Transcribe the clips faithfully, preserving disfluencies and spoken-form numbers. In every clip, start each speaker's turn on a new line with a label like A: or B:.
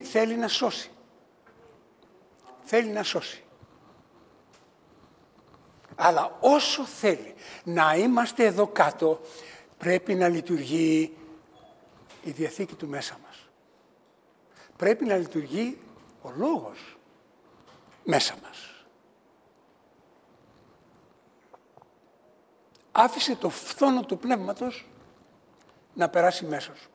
A: θέλει να σώσει. Θέλει να σώσει. Αλλά όσο θέλει να είμαστε εδώ κάτω, πρέπει να λειτουργεί η Διαθήκη του μέσα μας. Πρέπει να λειτουργεί ο Λόγος μέσα μας. Άφησε το φθόνο του Πνεύματος να περάσει μέσα σου.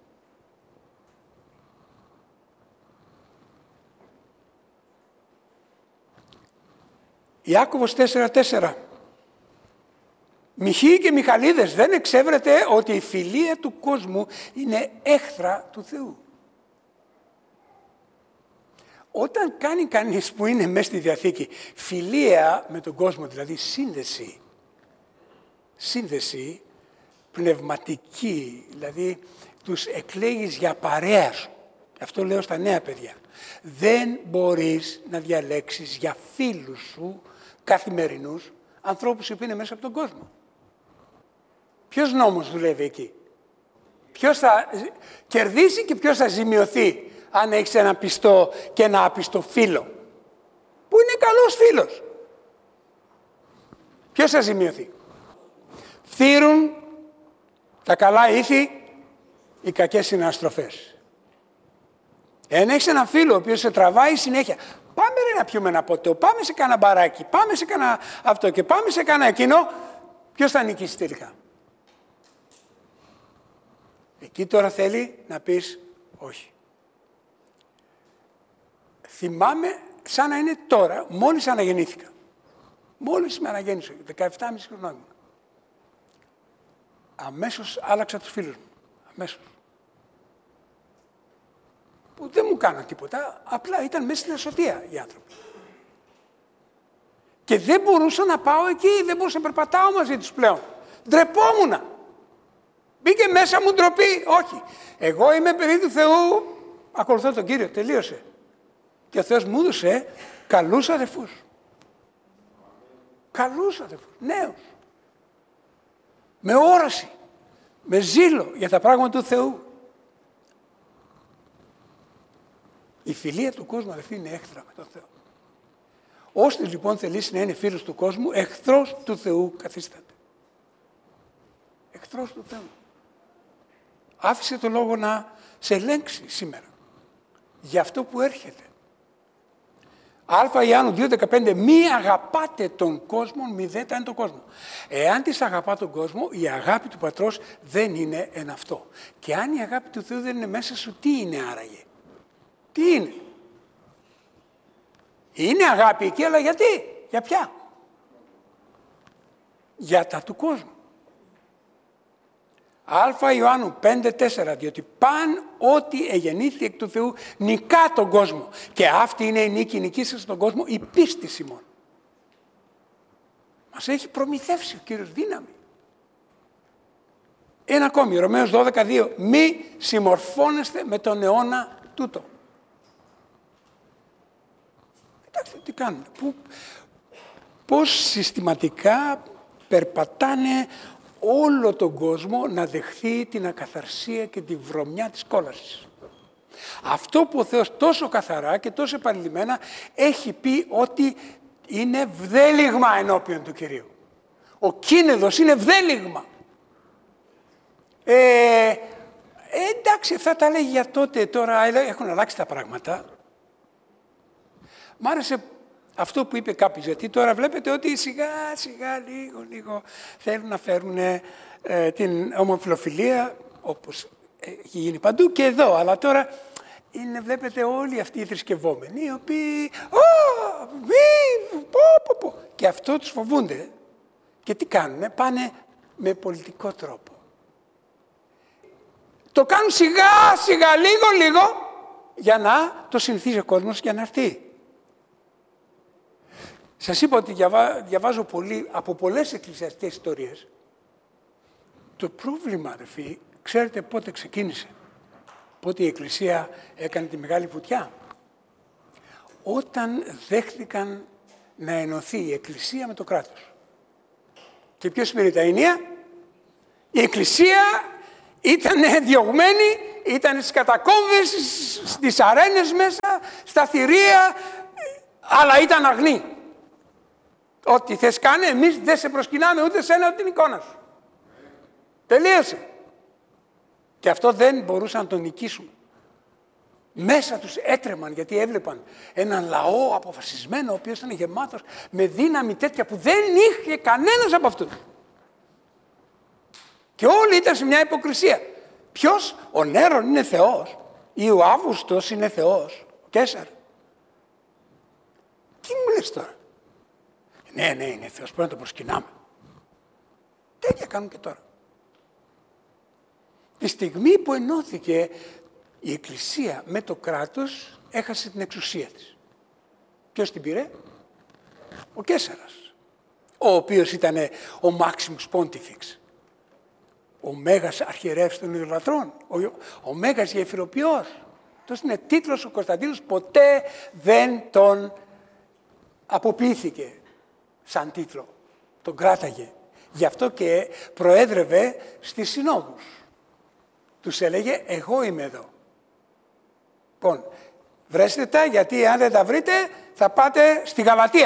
A: Ιάκωβος τέσσερα τέσσερα. Μιχοί και Μιχαλίδες, δεν εξέβρετε ότι η φιλία του κόσμου είναι έχθρα του Θεού. Όταν κάνει κανείς που είναι μέσα στη Διαθήκη φιλία με τον κόσμο, δηλαδή σύνδεση, σύνδεση πνευματική, δηλαδή τους εκλέγεις για παρέα σου. Αυτό λέω στα νέα παιδιά. Δεν μπορείς να διαλέξεις για φίλους σου καθημερινούς ανθρώπους που είναι μέσα από τον κόσμο. Ποιος νόμος δουλεύει εκεί? Ποιος θα κερδίσει και ποιος θα ζημιωθεί αν έχεις ένα πιστό και ένα άπιστο φίλο που είναι καλός φίλος? Ποιος θα ζημιωθεί? Φθύρουν τα καλά ήθη οι κακές συναστροφές. Εάν έχεις έναν φίλο ο οποίος σε τραβάει συνέχεια, πάμε ρε να πιούμε ένα ποτό, πάμε σε κάνα μπαράκι, πάμε σε κάνα αυτό και πάμε σε κάνα εκείνο, ποιος θα νικήσει τελικά? Εκεί τώρα θέλει να πεις όχι. Θυμάμαι σαν να είναι τώρα, μόλις αναγεννήθηκα. Μόλις με αναγέννησα, δεκαεπτά και μισό χρονών. Αμέσως άλλαξα τους φίλους μου. Αμέσως. Που δεν μου κάναν τίποτα, απλά ήταν μέσα στην ασωτεία οι άνθρωποι. Και δεν μπορούσα να πάω εκεί, δεν μπορούσα να περπατάω μαζί τους πλέον. Ντρεπόμουνα. Μπήκε μέσα μου ντροπή. Όχι. Εγώ είμαι παιδί του Θεού, ακολουθώ τον Κύριο, τελείωσε. Και ο Θεός μου έδωσε καλούς αδελφούς. Καλούς αδελφούς, νέους. Με όραση, με ζήλο για τα πράγματα του Θεού. Η φιλία του κόσμου, αδελφοί, είναι έχθρα με τον Θεό. Ώστε λοιπόν θελήσει να είναι φίλος του κόσμου, εχθρός του Θεού καθίσταται. Εχθρός του Θεού. Άφησε το λόγο να σε ελέγξει σήμερα για αυτό που έρχεται. Α Ιωάννου δύο δεκαπέντε, μη αγαπάτε τον κόσμο, μη δέτα είναι τον κόσμο. Εάν της αγαπά τον κόσμο, η αγάπη του Πατρός δεν είναι εν αυτό. Και αν η αγάπη του Θεού δεν είναι μέσα σου, τι είναι άραγε? Τι είναι? Είναι αγάπη εκεί, αλλά γιατί? Για ποια? Για τα του κόσμου. Α Ιωάννου πέντε τέσσερα, διότι παν ό,τι εγεννήθη εκ του Θεού νικά τον κόσμο. Και αυτή είναι η νίκη, η νική σας στον κόσμο, η πίστη ημών. Μας έχει προμηθεύσει ο Κύριος δύναμη. Ένα ακόμη, Ρωμαίος δώδεκα δύο, μη συμμορφώνεστε με τον αιώνα τούτο. Κοιτάξτε τι κάνουν. Πού, πώς συστηματικά περπατάνε όλο τον κόσμο να δεχθεί την ακαθαρσία και τη βρωμιά της κόλασης. Αυτό που ο Θεός τόσο καθαρά και τόσο επανειλημμένα έχει πει ότι είναι βδέλιγμα ενώπιον του Κυρίου. Ο κίνεδος είναι βδέλιγμα. Ε, εντάξει, αυτά τα λέγει για τότε, τώρα έχουν αλλάξει τα πράγματα. Μ' άρεσε αυτό που είπε κάποιος, γιατί τώρα βλέπετε ότι σιγά σιγά λίγο λίγο θέλουν να φέρουν ε, την ομοφυλοφιλία, όπως έχει γίνει παντού και εδώ, αλλά τώρα είναι, βλέπετε, όλοι αυτοί οι θρησκευόμενοι οι οποίοι «Ω, μη, πω, πω, πω». Και αυτό τους φοβούνται. Και τι κάνουνε? Πάνε με πολιτικό τρόπο. Το κάνουν σιγά σιγά, λίγο λίγο, για να το συνηθίσει ο κόσμος και να έρθει. Σας είπα ότι διαβά, διαβάζω πολύ, από πολλές εκκλησιαστικές ιστορίες. Το πρόβλημα, αδελφοί, ξέρετε πότε ξεκίνησε? Πότε η Εκκλησία έκανε τη μεγάλη βουτιά? Όταν δέχτηκαν να ενωθεί η Εκκλησία με το κράτος. Και ποιος πήρε τα ενία? Η Εκκλησία ήταν διωγμένη ήταν στις κατακόμβες, στις αρένες μέσα, στα θηρία, αλλά ήταν αγνοί. Ό,τι θες κάνε, εμείς δεν σε προσκυνάμε ούτε σένα ούτε την εικόνα σου. Τελείωσε. Και αυτό δεν μπορούσαν να τον νικήσουν. Μέσα τους έτρεμαν γιατί έβλεπαν έναν λαό αποφασισμένο, ο οποίος ήταν γεμάτος με δύναμη τέτοια που δεν είχε κανένας από αυτούς. Και όλοι ήταν σε μια υποκρισία. Ποιος? Ο Νέρον είναι Θεός ή ο Αύγουστος είναι Θεός, ο Κέσαρ? Τι μου λες τώρα? Ναι, ναι, είναι Θεός, πρέπει να τον προσκυνάμε. Τέτοια κάνουν και τώρα. Τη στιγμή που ενώθηκε η Εκκλησία με το κράτος, έχασε την εξουσία της. Ποιος την πήρε? Ο Κέσαρας, ο οποίος ήταν ο Maximus Pontifex, ο Μέγας Αρχιερεύς των Ιδωλατρών, ο, ο Μέγας Γεφυροποιός. Αυτός είναι τίτλος, ο Κωνσταντίνος ποτέ δεν τον αποποιήθηκε σαν τίτλο. Τον κράταγε. Γι' αυτό και προέδρευε στις συνόδους. Τους έλεγε, εγώ είμαι εδώ. Λοιπόν, βρέστε τα, γιατί αν δεν τα βρείτε θα πάτε στη Γαλατεία.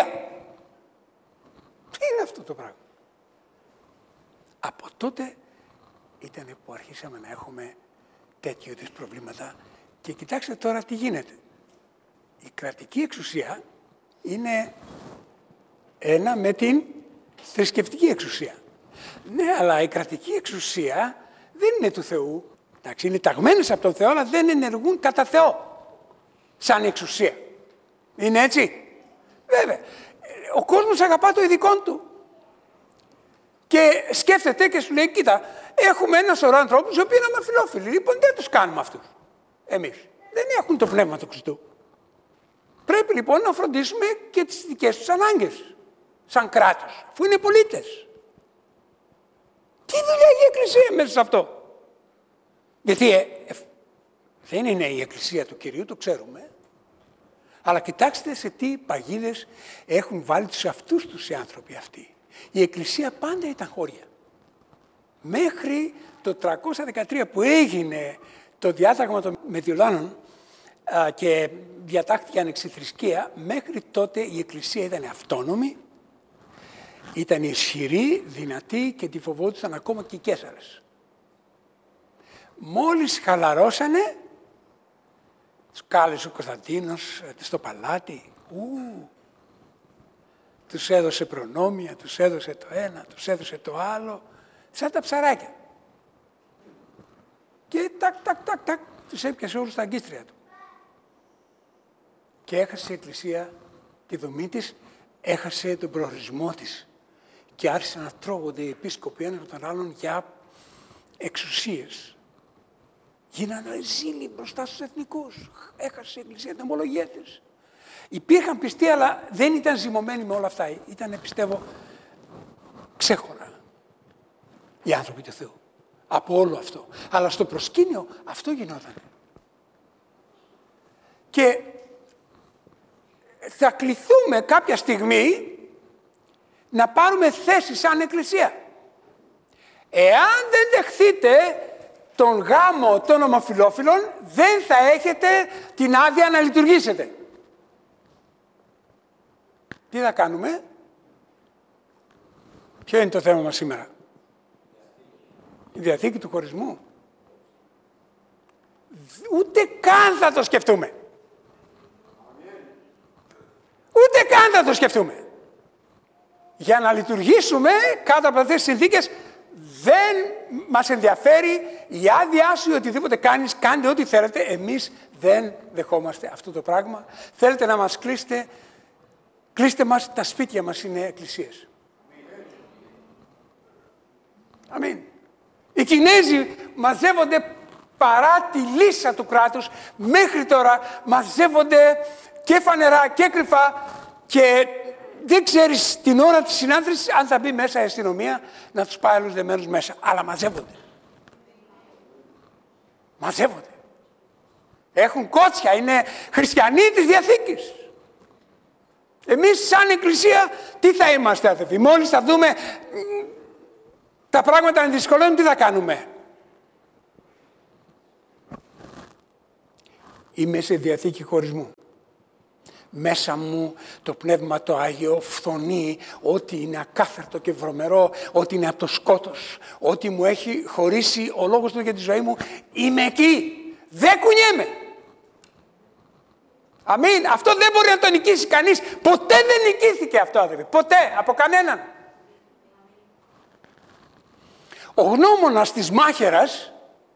A: Τι είναι αυτό το πράγμα? Από τότε ήταν που αρχίσαμε να έχουμε τέτοιου είδους προβλήματα. Και κοιτάξτε τώρα τι γίνεται. Η κρατική εξουσία είναι ένα με την θρησκευτική εξουσία. Ναι, αλλά η κρατική εξουσία δεν είναι του Θεού. Εντάξει, είναι ταγμένες από τον Θεό, αλλά δεν ενεργούν κατά Θεό. Σαν εξουσία. Είναι έτσι? Βέβαια. Ο κόσμος αγαπά το ειδικό του. Και σκέφτεται και σου λέει, κοίτα, έχουμε ένα σωρό ανθρώπους οι οποίοι είναι αμαφιλόφιλοι. Λοιπόν, δεν τους κάνουμε αυτούς. Εμείς. Δεν έχουν το πνεύμα του Χριστού. Πρέπει λοιπόν να φροντίσουμε και τις δικές τους ανάγκες. Σαν κράτος. Αφού είναι πολίτες. Τι δουλειά έχει η Εκκλησία μέσα σε αυτό? Γιατί ε, ε, δεν είναι η Εκκλησία του Κυρίου, το ξέρουμε. Αλλά κοιτάξτε σε τι παγίδες έχουν βάλει τους αυτούς τους οι άνθρωποι αυτοί. Η Εκκλησία πάντα ήταν χώρια. Μέχρι το τριακόσια δεκατρία που έγινε το διάταγμα των Μετιολάνων και διατάχθηκε ανεξιθρησκεία, μέχρι τότε η Εκκλησία ήταν αυτόνομη, ήταν ισχυρή, δυνατή και τη φοβόντουσαν ακόμα και οι Κέσαρες. Μόλις χαλαρώσανε, τους κάλεσε ο Κωνσταντίνος στο παλάτι, ου, τους έδωσε προνόμια, τους έδωσε το ένα, τους έδωσε το άλλο, σαν τα ψαράκια. Και τάκ, τάκ, τάκ, τάκ, τους έπιασε όλους στα αγκίστρια του. Και έχασε η Εκκλησία τη δομή της, έχασε τον προορισμό της. Και άρχισαν να τρώγονται οι επίσκοποι ένας από τον άλλον για εξουσίες. Γίνανε ζήλοι μπροστά στους εθνικούς. Έχασε η Εκκλησία την ομολογία της. Υπήρχαν πιστοί, αλλά δεν ήταν ζυμωμένοι με όλα αυτά. Ήταν, πιστεύω, ξέχωρα οι άνθρωποι του Θεού. Από όλο αυτό. Αλλά στο προσκήνιο αυτό γινόταν. Και θα κληθούμε κάποια στιγμή να πάρουμε θέση σαν Εκκλησία. Εάν δεν δεχθείτε τον γάμο των ομοφυλόφιλων, δεν θα έχετε την άδεια να λειτουργήσετε. Τι θα κάνουμε? Ποιο είναι το θέμα μας σήμερα? Η διαθήκη του χωρισμού. Ούτε καν θα το σκεφτούμε. Ούτε καν θα το σκεφτούμε. Για να λειτουργήσουμε κάτω από αυτές τις συνθήκες δεν μας ενδιαφέρει η άδειά σου ή οτιδήποτε κάνεις, κάντε ό,τι θέλετε. Εμείς δεν δεχόμαστε αυτό το πράγμα. Θέλετε να μας κλείσετε, κλείστε μας, τα σπίτια μας είναι εκκλησίες. Αμήν. Οι Κινέζοι μαζεύονται παρά τη λύσα του κράτους, μέχρι τώρα μαζεύονται και φανερά και κρυφά και δεν ξέρεις την ώρα της συνάντησης αν θα μπει μέσα η αστυνομία να τους πάει άλλους δεμένους μέσα. Αλλά μαζεύονται. Μαζεύονται. Έχουν κότσια, είναι χριστιανοί της Διαθήκης. Εμείς σαν Εκκλησία τι θα είμαστε, αδελφοί? Μόλις θα δούμε τα πράγματα να δυσκολεύουν, τι θα κάνουμε? είμαι σε διαθήκη χωρισμού. Μέσα μου το Πνεύμα το Άγιο φθονεί ό,τι είναι ακάθαρτο και βρωμερό, ό,τι είναι από το σκότος, ό,τι μου έχει χωρίσει ο Λόγος Του για τη ζωή μου. Είμαι εκεί. Δεν κουνιέμαι. Αμήν. Αυτό δεν μπορεί να το νικήσει κανείς. Ποτέ δεν νικήθηκε αυτό, αδελφοί. Ποτέ. Από κανέναν. Ο γνώμονας της μάχαιρας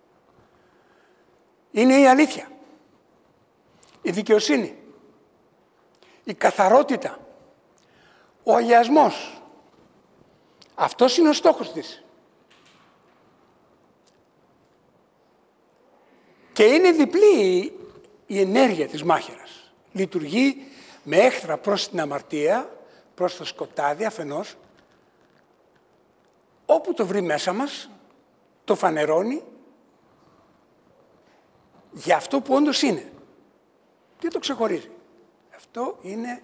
A: είναι η αλήθεια. Η δικαιοσύνη. Η καθαρότητα. Ο αγιασμός. Αυτός είναι ο στόχος της. Και είναι διπλή η ενέργεια της μάχαιρας. Λειτουργεί με έχθρα προς την αμαρτία, προς το σκοτάδι αφενός. Όπου το βρει μέσα μας, το φανερώνει για αυτό που όντως είναι. Και το ξεχωρίζει. Αυτό είναι...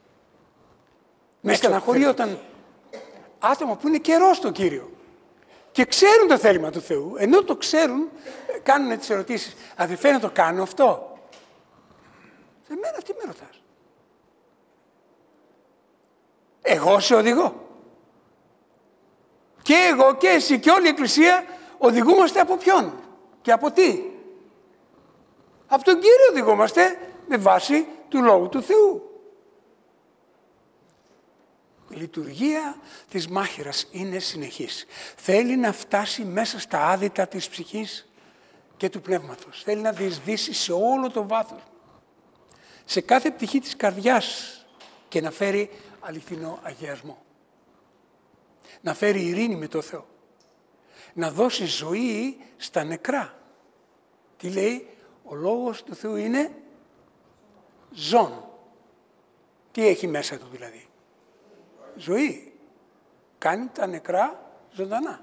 A: Με στεναχωρεί όταν άτομα που είναι καιρό στον Κύριο και ξέρουν το θέλημα του Θεού, ενώ το ξέρουν, κάνουν τις ερωτήσεις. Αδελφέ, να το κάνω αυτό? Σε μένα τι με ρωτάς? Εγώ σε οδηγώ. Και εγώ και εσύ και όλη η Εκκλησία οδηγούμαστε από ποιον και από τι? Από τον Κύριο οδηγούμαστε με βάση του Λόγου του Θεού. Η λειτουργία της μάχαιρας είναι συνεχής. Θέλει να φτάσει μέσα στα άδυτα της ψυχής και του πνεύματος. Θέλει να διεισδύσει σε όλο το βάθος, σε κάθε πτυχή της καρδιάς και να φέρει αληθινό αγιασμό. Να φέρει ειρήνη με το Θεό. Να δώσει ζωή στα νεκρά. Τι λέει? Ο Λόγος του Θεού είναι ζών. Τι έχει μέσα του δηλαδή? Ζωή. Κάνει τα νεκρά ζωντανά.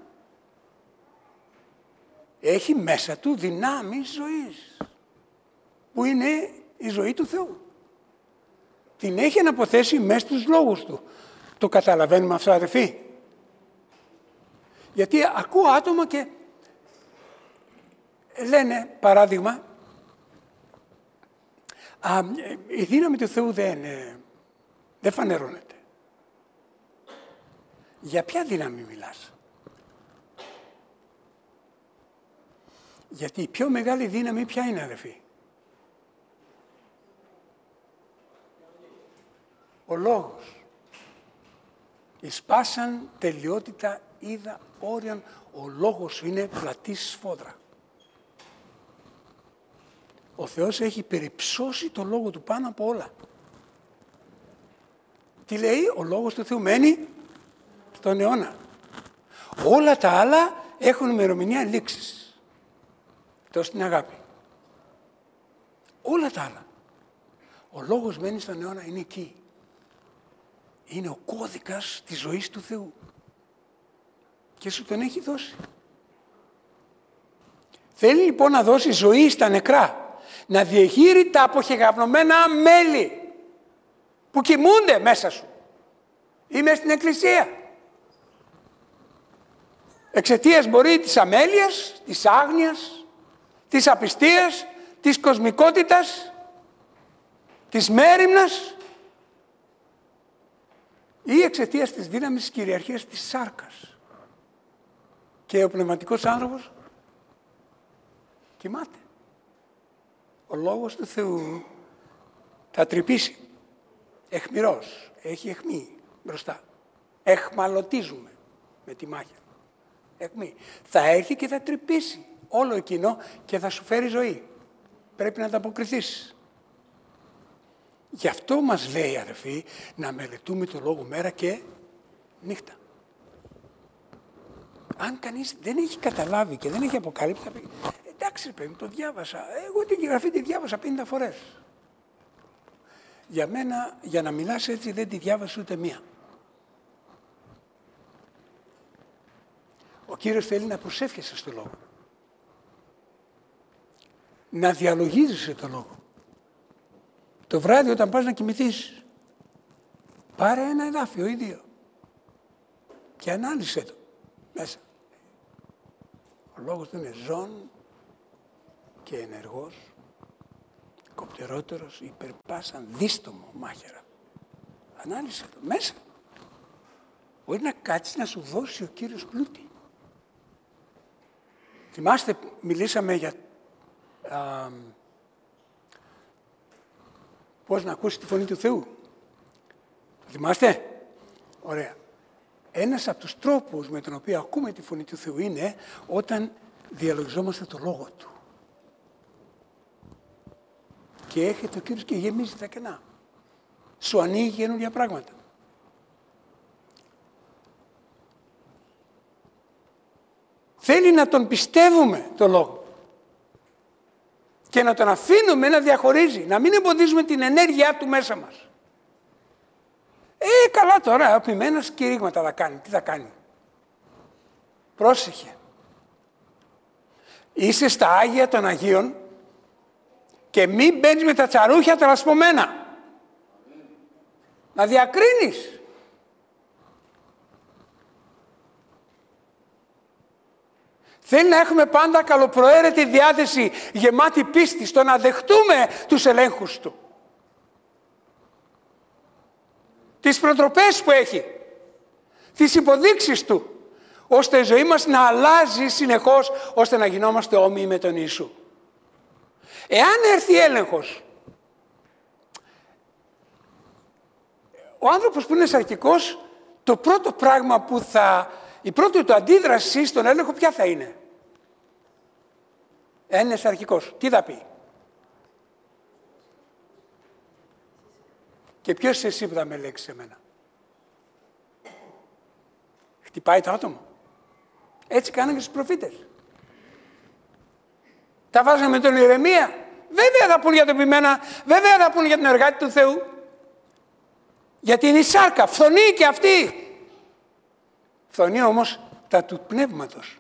A: Έχει μέσα του δυνάμεις ζωής, που είναι η ζωή του Θεού. Την έχει αναποθέσει μέσα στους λόγους του. Το καταλαβαίνουμε αυτό, αδελφοί? Γιατί ακούω άτομα και λένε, παράδειγμα, α, η δύναμη του Θεού δεν, δεν φανερώνεται. Για ποια δύναμη μιλάς? Γιατί η πιο μεγάλη δύναμη ποια είναι, αδελφοί? Ο Λόγος. Εισπάσαν τελειότητα είδα όριαν, ο Λόγος σου είναι πλατή σφόδρα. Ο Θεός έχει περιψώσει το Λόγο του πάνω από όλα. Τι λέει? Ο Λόγος του Θεού μένει στον αιώνα. Όλα τα άλλα έχουν ημερομηνία λήξης. Εκτός την αγάπη. Όλα τα άλλα. Ο Λόγος μένει στον αιώνα, είναι εκεί. Είναι ο κώδικας της ζωής του Θεού. Και σου τον έχει δώσει. Θέλει λοιπόν να δώσει ζωή στα νεκρά. Να διεγείρει τα αποχεγαπνωμένα μέλη που κοιμούνται μέσα σου. Είμαι στην Εκκλησία. Εξαιτίας μπορεί της αμέλειας, της άγνοιας, της απιστίας, της κοσμικότητας, της μέριμνας ή εξαιτίας της δύναμης της κυριαρχίας της σάρκας. Και ο πνευματικός άνθρωπος κοιμάται. Ο Λόγος του Θεού θα τρυπήσει. Αιχμηρός. Έχει αιχμή μπροστά. Εχμαλωτίζουμε με τη μάχη. Αιχμή. Θα έρθει και θα τρυπήσει όλο εκείνο και θα σου φέρει ζωή. Πρέπει να ανταποκριθείς. Γι' αυτό μας λέει, αδελφοί, να μελετούμε το Λόγο μέρα και νύχτα. Αν κανείς δεν έχει καταλάβει και δεν έχει αποκαλύψει, θα πει, εντάξει παιδί, το διάβασα. Εγώ την γραφή τη διάβασα πενήντα φορές. Για μένα, για να μιλάς έτσι, δεν τη διάβασα ούτε μία. Ο Κύριος θέλει να προσεύχεσαι στο Λόγο. Να διαλογίζεσαι το Λόγο. Το βράδυ όταν πας να κοιμηθείς, πάρε ένα εδάφιο ή δύο και ανάλυσε το μέσα. Ο Λόγος του είναι ζών και ενεργός κοπτερότερος υπερπάσαν δίστομο μάχαιρα. Ανάλυσε το μέσα. Μπορεί να κάτσει να σου δώσει ο Κύριος πλούτη. Θυμάστε, μιλήσαμε για α, πώς να ακούσει τη φωνή του Θεού. Το θυμάστε? Ωραία. Ένας από τους τρόπους με τον οποίο ακούμε τη φωνή του Θεού είναι όταν διαλογιζόμαστε το Λόγο Του. Και έρχεται ο Κύριος και γεμίζει τα κενά. Σου ανοίγει καινούργια πράγματα. Θέλει να τον πιστεύουμε το Λόγο. Και να τον αφήνουμε να διαχωρίζει. Να μην εμποδίζουμε την ενέργειά του μέσα μας. Ε, καλά τώρα, ο ποιμένος κηρύγματα θα κάνει. Τι θα κάνει? Πρόσεχε. Είσαι στα Άγια των Αγίων και μην μπαίνεις με τα τσαρούχια τα λασπωμένα. Να διακρίνεις. Θέλει να έχουμε πάντα καλοπροαίρετη διάθεση, γεμάτη πίστη στο να δεχτούμε τους ελέγχους Του. Τις προτροπές που έχει, τις υποδείξεις Του, ώστε η ζωή μας να αλλάζει συνεχώς, ώστε να γινόμαστε όμοιοι με τον Ιησού. Εάν έρθει έλεγχος, ο άνθρωπος που είναι σαρκικός, το πρώτο πράγμα που θα, η πρώτη του αντίδραση στον έλεγχο ποια θα είναι? Εάν είναι σαρκικός, τι θα πει? Και ποιος είσαι εσύ που θα με ελέγξεις εμένα? Χτυπάει το άτομο. Έτσι κάνανε και στους προφήτες. Τα βάζανε με τον Ιερεμία. Βέβαια θα πούν για το ποιμένα, βέβαια θα πούν για τον εργάτη του Θεού. Γιατί είναι η σάρκα, φθονεί και αυτή. Φθονεί όμως τα του πνεύματος.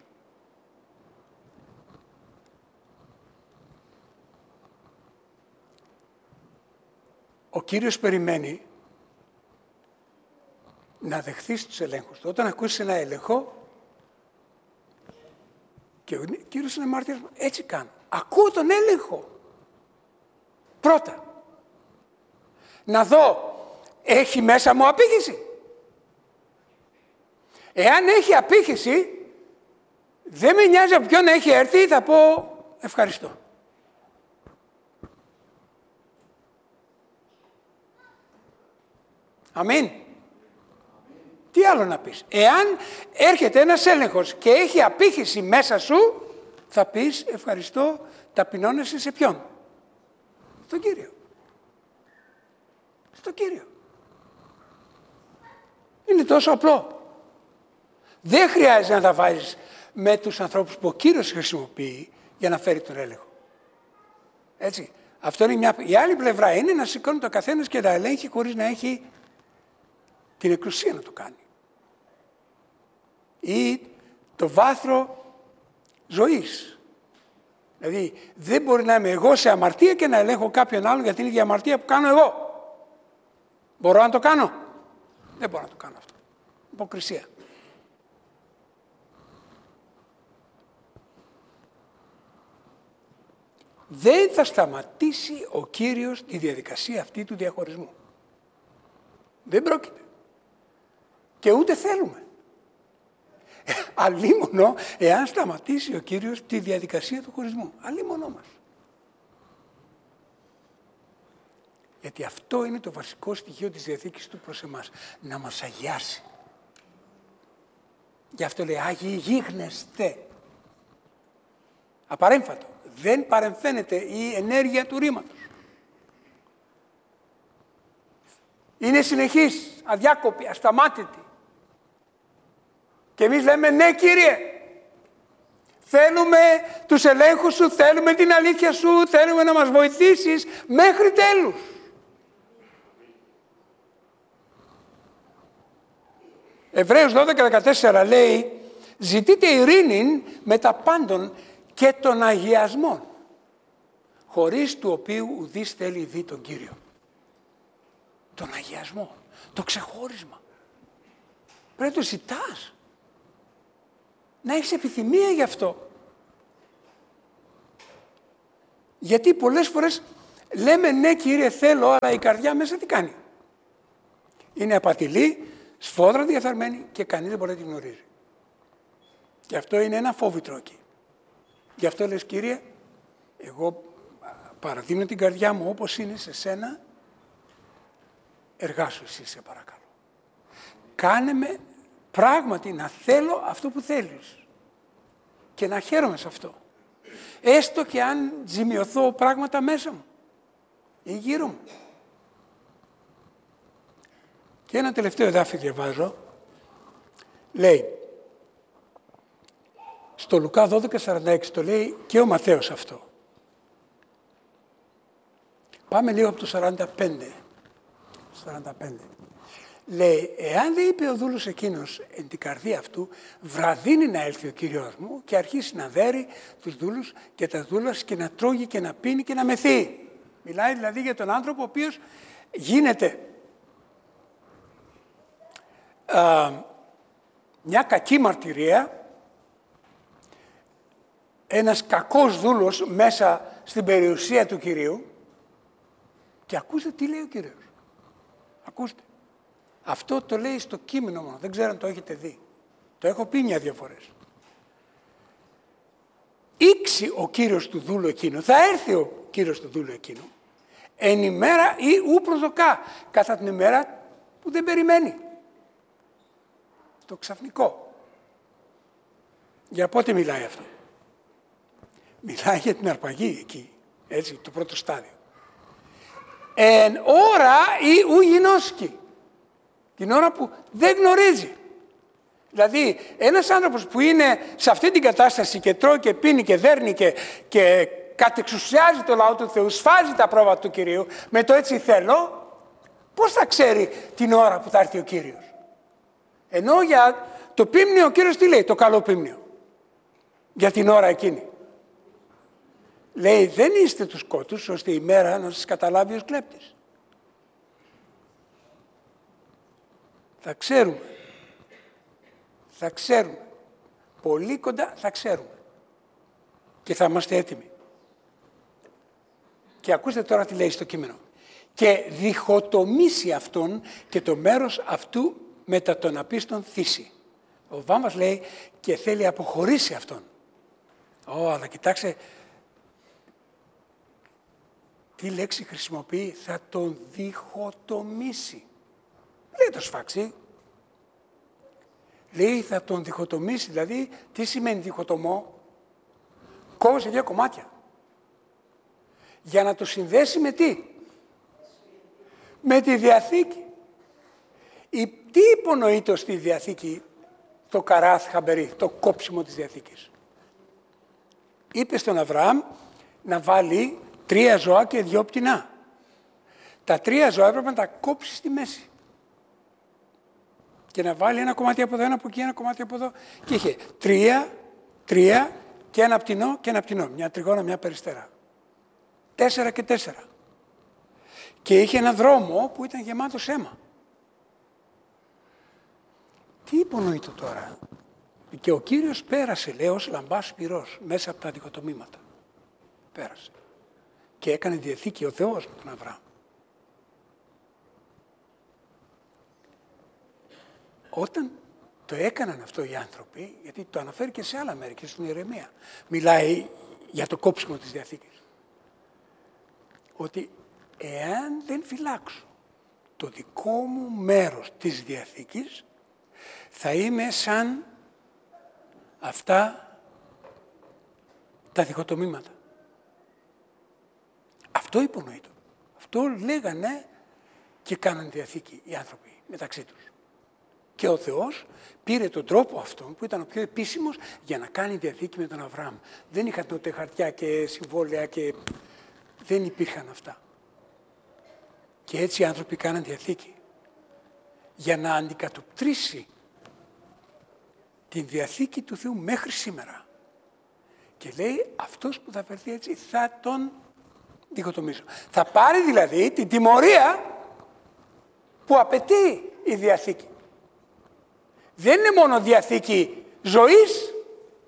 A: Ο Κύριος περιμένει να δεχθείς τους ελέγχους του. Όταν ακούσεις ένα έλεγχο, και ο Κύριος είναι μάρτυρας, έτσι κάνω. Ακούω τον έλεγχο. Πρώτα. Να δω, έχει μέσα μου απήχηση? Εάν έχει απήχηση, δεν με νοιάζει από ποιον έχει έρθει, θα πω ευχαριστώ. Αμήν. Τι άλλο να πεις? Εάν έρχεται ένας έλεγχος και έχει απήχηση μέσα σου, θα πεις ευχαριστώ, ταπεινώνεσαι σε ποιον? Στον Κύριο. Στον Κύριο. Είναι τόσο απλό. Δεν χρειάζεται να τα βάζεις με τους ανθρώπους που ο Κύριος χρησιμοποιεί για να φέρει τον έλεγχο. Έτσι. Αυτό είναι μια... Η άλλη πλευρά είναι να σηκώνει το καθένας και να ελέγχει χωρίς να έχει την εξουσία να το κάνει. Ή το βάθρο ζωής. Δηλαδή δεν μπορεί να είμαι εγώ σε αμαρτία και να ελέγχω κάποιον άλλον για την ίδια αμαρτία που κάνω εγώ. Μπορώ να το κάνω? Δεν μπορώ να το κάνω αυτό. Υποκρισία. Δεν θα σταματήσει ο Κύριος τη διαδικασία αυτή του διαχωρισμού. Δεν πρόκειται. Και ούτε θέλουμε. Αλίμονο εάν σταματήσει ο Κύριος τη διαδικασία του χωρισμού. Αλίμονο μας. Γιατί αυτό είναι το βασικό στοιχείο της Διαθήκης του προς εμάς. Να μας αγιάσει. Γι' αυτό λέει Άγιοι γίγνεσθε. Απαρέμφατο. Δεν παρεμφαίνεται η ενέργεια του ρήματος. Είναι συνεχής, αδιάκοπη, ασταμάτητη. Και εμείς λέμε ναι Κύριε, θέλουμε τους ελέγχους Σου, θέλουμε την αλήθεια Σου, θέλουμε να μας βοηθήσεις μέχρι τέλους. Εβραίους δώδεκα δεκατέσσερα λέει ζητείτε ειρήνη με τα πάντων και τον αγιασμό, χωρίς του οποίου ουδής θέλει δει τον Κύριο. Τον αγιασμό, το ξεχώρισμα. Πρέπει να το ζητάς. Να έχεις επιθυμία γι' αυτό. Γιατί πολλές φορές Λέμε ναι Κύριε θέλω, αλλά η καρδιά μέσα τι κάνει? Είναι απατηλή, σφόδρα διαθαρμένη και κανείς δεν μπορεί να τη γνωρίζει. Και αυτό είναι ένα φόβητρο εκεί. Γι' αυτό λες Κύριε, εγώ παραδίνω την καρδιά μου όπως είναι σε σένα, εργάσου εσύ σε παρακαλώ. Κάνε με πράγματι να θέλω αυτό που θέλεις και να χαίρομαι σε αυτό. Έστω και αν ζημιωθώ πράγματα μέσα μου ή γύρω μου. Και ένα τελευταίο εδάφιο διαβάζω. Λέει, στο Λουκά δώδεκα σαράντα έξι το λέει και ο Ματθαίος αυτό. Πάμε λίγο από το σαράντα πέντε. σαράντα πέντε. Λέει, εάν δεν είπε ο δούλος εκείνος εν την καρδία αυτού, βραδύνει να έλθει ο Κύριος μου και αρχίσει να δέρει τους δούλους και τα δούλας και να τρώγει και να πίνει και να μεθεί. Μιλάει δηλαδή για τον άνθρωπο ο οποίος γίνεται α, μια κακή μαρτυρία, ένας κακός δούλος μέσα στην περιουσία του Κυρίου και ακούστε τι λέει ο Κύριος. Ακούστε. Αυτό το λέει στο κείμενο μόνο, δεν ξέρω αν το έχετε δει. Το έχω πει μια-δυο φορές. Ήξει ο Κύριος του δούλου εκείνου, θα έρθει ο Κύριος του δούλου εκείνου, εν ημέρα ή ου προσδοκά, κατά την ημέρα που δεν περιμένει. Το ξαφνικό. Για πότε μιλάει αυτό? Μιλάει για την αρπαγή εκεί, έτσι, το πρώτο στάδιο. Εν ώρα ή ου γινώσκει. Την ώρα που δεν γνωρίζει. Δηλαδή, ένας άνθρωπος που είναι σε αυτή την κατάσταση και τρώει και πίνει και δέρνει και, και κατεξουσιάζει το λαό του Θεού, σφάζει τα πρόβατα του Κυρίου με το έτσι θέλω, πώς θα ξέρει την ώρα που θα έρθει ο Κύριος? Ενώ για το πίμνιο ο Κύριος τι λέει, το καλό πίμνιο, για την ώρα εκείνη. Λέει, δεν είστε τους σκότους, ώστε η μέρα να σας καταλάβει ως κλέπτης. Θα ξέρουμε. Θα ξέρουμε. Πολύ κοντά θα ξέρουμε. Και θα είμαστε έτοιμοι. Και ακούστε τώρα τι λέει στο κείμενο. Και διχοτομήσει αυτόν και το μέρος αυτού μετά τον απίστον θύσει. Ο Βάμβας λέει και θέλει αποχωρήσει αυτόν. Ω, αλλά κοιτάξτε τι λέξη χρησιμοποιεί, θα τον διχοτομήσει. Λέει το σφάξει. Λέει θα τον διχοτομήσει, δηλαδή τι σημαίνει διχοτομό? Κόβω σε δύο κομμάτια. Για να το συνδέσει με τι? Με τη Διαθήκη. Η, τι υπονοείται στη Διαθήκη το καράθ χαμπερί, το κόψιμο της Διαθήκης? Είπε στον Αβραάμ να βάλει τρία ζώα και δυο πτηνά. Τα τρία ζώα έπρεπε να τα κόψει στη μέση. Και να βάλει ένα κομμάτι από εδώ, ένα από εκεί, ένα κομμάτι από εδώ. Και είχε τρία, τρία και ένα πτηνό και ένα πτηνό. Μια τριγώνα, μια περιστέρα. Τέσσερα και τέσσερα. Και είχε ένα δρόμο που ήταν γεμάτος αίμα. Τι υπονοείται τώρα? Και ο Κύριος πέρασε, λέει, ως λαμπάς πυρός μέσα από τα διχοτομήματα. Πέρασε. Και έκανε διαθήκη ο Θεός με τον Αβραάμ. Όταν το έκαναν αυτό οι άνθρωποι, γιατί το αναφέρει και σε άλλα μέρη και στην Ιερεμία, μιλάει για το κόψιμο της Διαθήκης. Ότι εάν δεν φυλάξω το δικό μου μέρος της Διαθήκης, θα είμαι σαν αυτά τα διχοτομήματα. Αυτό υπονοείται. Αυτό λέγανε και κάναν Διαθήκη οι άνθρωποι μεταξύ τους. Και ο Θεός πήρε τον τρόπο αυτόν που ήταν ο πιο επίσημος για να κάνει Διαθήκη με τον Αβραάμ. Δεν είχαν τότε χαρτιά και συμβόλαια και δεν υπήρχαν αυτά. Και έτσι οι άνθρωποι κάναν Διαθήκη για να αντικατοπτρίσει την Διαθήκη του Θεού μέχρι σήμερα. Και λέει αυτός που θα φερθεί έτσι θα τον διχοτομήσω. Θα πάρει δηλαδή την τιμωρία που απαιτεί η Διαθήκη. Δεν είναι μόνο Διαθήκη ζωής,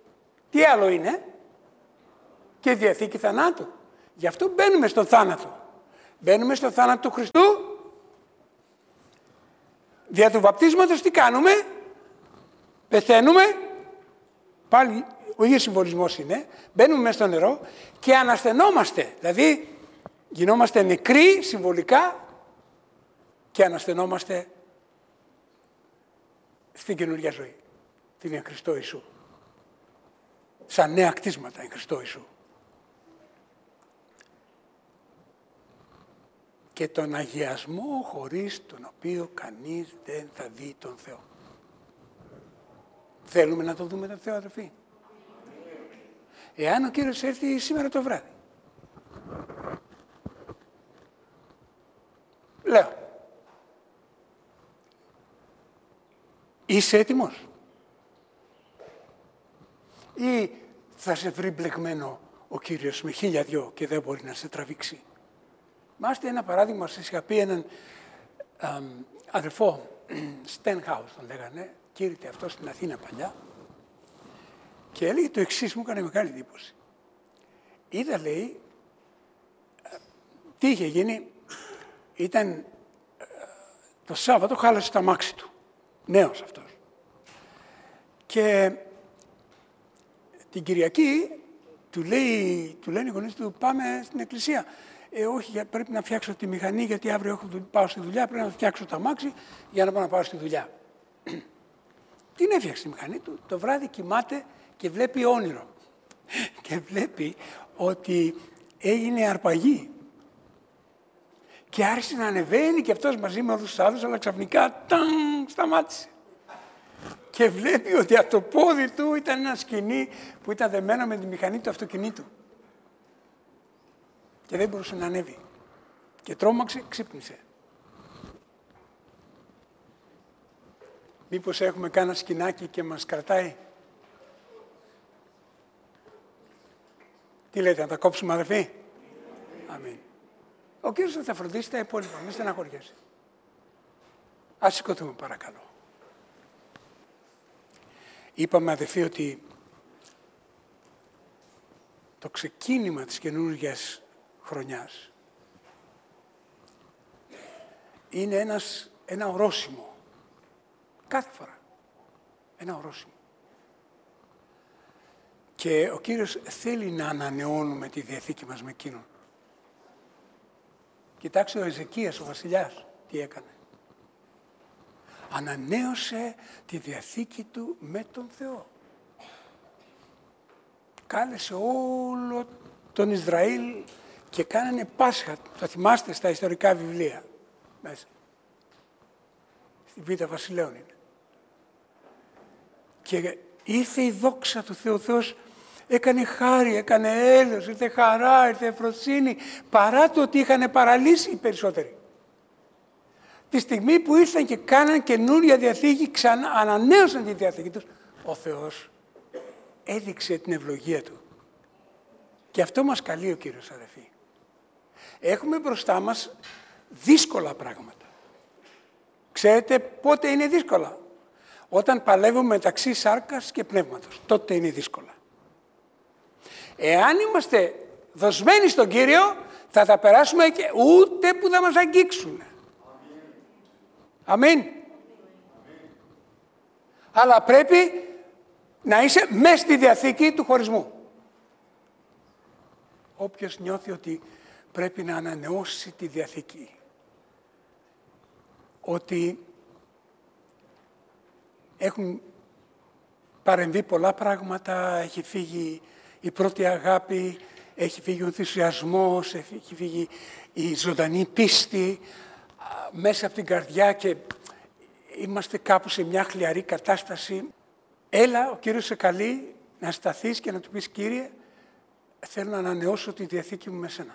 A: τι άλλο είναι? Και Διαθήκη θανάτου. Γι' αυτό μπαίνουμε στον θάνατο. Μπαίνουμε στο θάνατο του Χριστού. Δια του βαπτίσματος τι κάνουμε? Πεθαίνουμε. Πάλι ο ίδιος συμβολισμός είναι. Μπαίνουμε μέσα στο νερό και ανασθενόμαστε. Δηλαδή γινόμαστε νεκροί συμβολικά και ανασθενόμαστε στην καινούργια ζωή. Την εν Χριστώ Ιησού. Σαν νέα κτίσματα εν Χριστώ Ιησού. Και τον αγιασμό χωρίς τον οποίο κανείς δεν θα δει τον Θεό. Θέλουμε να το δούμε τον Θεό, αδελφοί? Εάν ο Κύριος έρθει σήμερα το βράδυ. Λέω. Είσαι έτοιμος? Ή θα σε βρει μπλεγμένο ο Κύριος με χίλια δυο και δεν μπορεί να σε τραβήξει? Μάστε ένα παράδειγμα, σας είχα πει έναν α, αδελφό, Στενχάους τον λέγανε, κήρυτε αυτό στην Αθήνα παλιά, και έλεγε το εξής, μου έκανε μεγάλη εντύπωση. Είδα, λέει, τι είχε γίνει, ήταν το Σάββατο, χάλασε το αμάξι του, νέος αυτός. Και την Κυριακή του, λέει, του λένε οι γονείς του, πάμε στην εκκλησία. Ε, όχι, πρέπει να φτιάξω τη μηχανή, γιατί αύριο έχω, πάω στη δουλειά, πρέπει να φτιάξω το αμάξι για να πάω να πάω στη δουλειά. Την έφτιαξε τη μηχανή του, το βράδυ κοιμάται και βλέπει όνειρο. Και βλέπει ότι έγινε αρπαγή. Και άρχισε να ανεβαίνει και αυτός μαζί με όλους τους άλλους, αλλά ξαφνικά τάγκ, σταμάτησε. Και βλέπει ότι από το πόδι του ήταν ένα σκοινί που ήταν δεμένο με τη μηχανή του αυτοκινήτου. Και δεν μπορούσε να ανέβει. Και τρόμαξε, ξύπνησε. Μήπως έχουμε κάνα σκηνάκι και μας κρατάει? Τι λέτε, να τα κόψουμε, αδερφοί? Αμήν. Ο Κύριος θα τα φροντίσει τα υπόλοιπα, μην στεναχωριέσαι. Ας σηκωθούμε παρακαλώ. Είπαμε, αδερφοί, ότι το ξεκίνημα της καινούργιας χρονιάς είναι ένας, ένα ορόσημο. Κάθε φορά. Ένα ορόσημο. Και ο Κύριος θέλει να ανανεώνουμε τη Διαθήκη μας με Εκείνον. Κοιτάξτε ο Εζεκίας, ο βασιλιάς, τι έκανε. Ανανέωσε τη Διαθήκη του με τον Θεό. Κάλεσε όλο τον Ισραήλ και κάνανε Πάσχα. Το θυμάστε στα ιστορικά βιβλία μέσα. Στην Β' Βασιλέων είναι. Και ήρθε η δόξα του Θεού. Ο Θεός έκανε χάρη, έκανε έλεος, ήρθε χαρά, ήρθε ευφροσύνη, παρά το ότι είχαν παραλύσει οι περισσότεροι. Τη στιγμή που ήρθαν και κάναν καινούρια Διαθήκη, ξανά ανανέωσαν τη Διαθήκη τους, ο Θεός έδειξε την ευλογία Του. Και αυτό μας καλεί ο Κύριος, αδελφοί. Έχουμε μπροστά μας δύσκολα πράγματα. Ξέρετε πότε είναι δύσκολα? Όταν παλεύουμε μεταξύ σάρκας και πνεύματος. Τότε είναι δύσκολα. Εάν είμαστε δοσμένοι στον Κύριο, θα τα περάσουμε και ούτε που θα μας αγγίξουν. Αμήν. Αμήν. Αλλά πρέπει να είσαι μέσα στη Διαθήκη του χωρισμού. Όποιος νιώθει ότι πρέπει να ανανεώσει τη Διαθήκη, ότι έχουν παρεμβεί πολλά πράγματα, έχει φύγει η πρώτη αγάπη, έχει φύγει ο ενθουσιασμός, έχει φύγει η ζωντανή πίστη μέσα από την καρδιά και είμαστε κάπου σε μια χλιαρή κατάσταση. Έλα, ο Κύριος σε καλεί να σταθείς και να του πεις, Κύριε, θέλω να ανανεώσω τη Διαθήκη μου με σένα.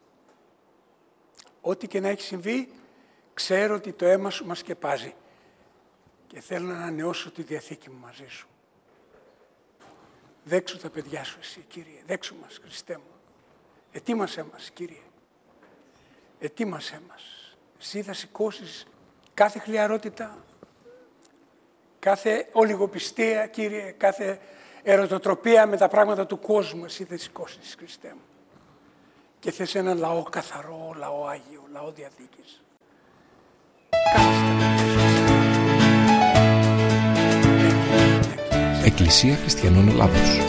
A: Ό,τι και να έχει συμβεί, ξέρω ότι το αίμα σου μας σκεπάζει και θέλω να ανανεώσω τη Διαθήκη μου μαζί σου. Δέξου τα παιδιά σου εσύ, Κύριε. Δέξου μας, Χριστέ μου. Ετοίμασέ μας, Κύριε. Ετοίμασέ μας. Εσύ θα σηκώσεις κάθε χλιαρότητα, κάθε ολιγοπιστία, Κύριε, κάθε ερωτοτροπία με τα πράγματα του κόσμου. Εσύ θα σηκώσεις, Χριστέ μου. και θες ένα λαό καθαρό, λαό Άγιο, λαό διαθήκης.
B: Εκκλησία Χριστιανών Ελλάδος.